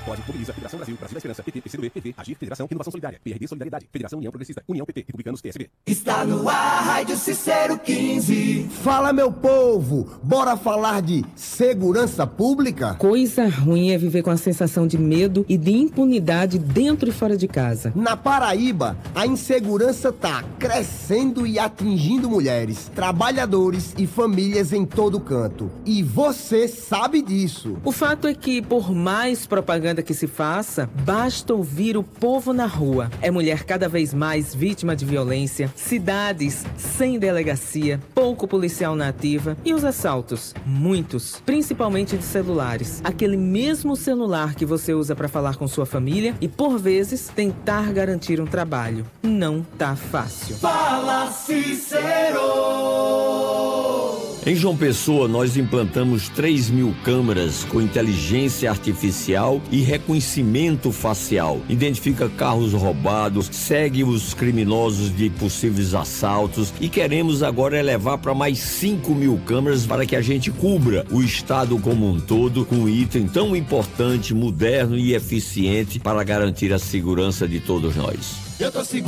Pode, mobiliza, Federação Brasil, Brasil da Esperança, PT, PCdoB, PV, Agir, Federação Inovação Solidária, PRD Solidariedade, Federação União Progressista, União PP, Republicanos, PSB. Está no ar, Rádio Cicero 15. Fala, meu povo, bora falar de segurança pública? Coisa ruim é viver com a sensação de medo e de impunidade dentro e fora de casa. Na Paraíba, a insegurança tá crescendo e atingindo mulheres, trabalhadores e famílias em todo canto. E você sabe disso. O fato é que, por mais propaganda que se faça, basta ouvir o povo na rua. É mulher cada vez mais vítima de violência, cidades sem delegacia, pouco policial na ativa e os assaltos, muitos, principalmente de celulares. Aquele mesmo celular que você usa para falar com sua família e, por vezes, tentar garantir um trabalho. Não tá fácil. Fala, Cicero! Em João Pessoa, nós implantamos 3.000 câmeras com inteligência artificial e reconhecimento facial. Identifica carros roubados, segue os criminosos de possíveis assaltos e queremos agora elevar para mais 5.000 câmeras para que a gente cubra o estado como um todo com um item tão importante, moderno e eficiente para garantir a segurança de todos nós. Eu tô seguro.